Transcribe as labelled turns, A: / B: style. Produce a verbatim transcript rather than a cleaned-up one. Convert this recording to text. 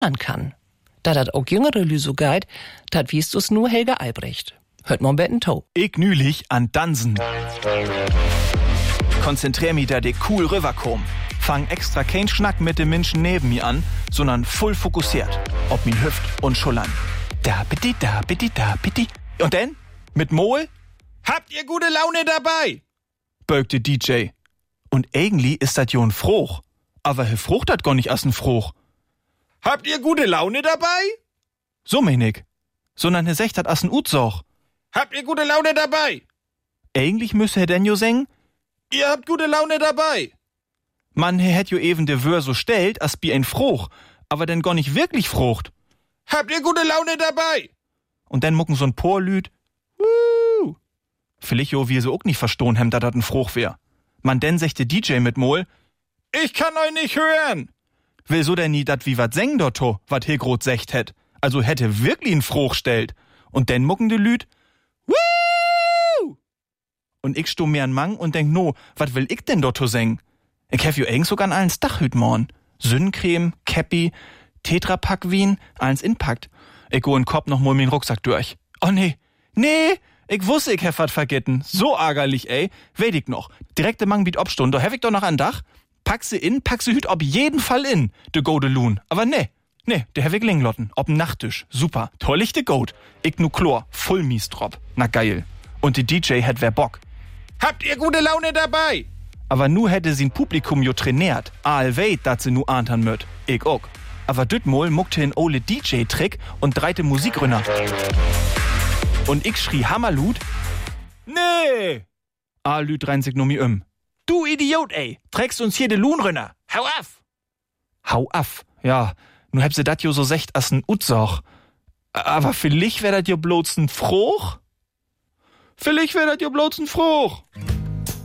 A: man kann. Da dat auch jüngere Lü so geit, dat wiest us nur Helga Albrecht. Hört man betten Tau.
B: Ich nülich an Dansen. Konzentrier mich, da de cool rüberkomm. Fang extra kein Schnack mit dem Menschen neben mir an, sondern voll fokussiert. Ob min Hüft und Schullern. Da bitte, da bitte, da bitte. Und denn? Mit Mol?
C: Habt ihr gute Laune dabei?
B: Bögte D J. Und eigentlich ist dat jo ein Froch. Aber he Frucht dat gar nicht as ein Froch.
C: Habt ihr gute Laune dabei?
B: So mein ich. Sondern he secht dat as ein Utsoch.
C: Habt ihr gute Laune dabei?
B: Eigentlich müsse he denn jo singen?
C: Ihr habt gute Laune dabei.
B: Man, he hätt jo eben de Wör so stellt, as bi ein Froch, aber denn gar nicht wirklich Frucht.
C: Habt ihr gute Laune dabei?
B: Und dann mucken so'n Porlüd. Wuh! Vielleicht jo wir so auch nicht verstohn hem, dat dat ein Froch wär. Man denn sechte D J mit Mol.
C: Ich kann euch nicht hören.
B: Will so denn nie dat wie wat seng dotto, wat he grot secht hätt. Also hätte wirklich ein Froch stellt. Und denn mucken de Lüd. Wuh! Und ich sto mir an Mang und denk, no, wat will ich denn dotto seng? Ich hef jo eng sogar an allens Dachhüt morn. Sünncreme, Käppi, Tetrapack Wien, allens inpackt. Ich go in Kopf noch mal min Rucksack durch. Oh nee, nee, ich wusste, ich hef wat vergessen. So ärgerlich, ey. Weet ich noch. Direkte Mang biet Obstund, da hef ich doch noch an Dach. Pack sie in, pack sie hüt ob jeden Fall in, de gode Loon. Aber nee, nee, der hef ich Linglotten, ob'n Nachttisch. Super, tollig de Goat. Ich nu Chlor, voll mies drop. Na geil. Und die D J hätt wer Bock.
C: Habt ihr gute Laune dabei?
B: Aber nu hätte sie'n Publikum jo trainiert. Aal weit, dat sie nu ahntern möt. Ich ook. Aber dütmol muckte in ole D J-Trick und dreite Musik rünner. Und ich schrie Hammerlut. Nee! Aal lüd rein sich nur mi um. Du Idiot, ey! Trägst uns hier de Luhn rünner. Hau af! Hau af? Ja, nu heb se dat jo so secht as n Utsoch. Aber vielleicht wär dat jo bloß n Froch? Vielleicht wär dat jo bloß n Froch.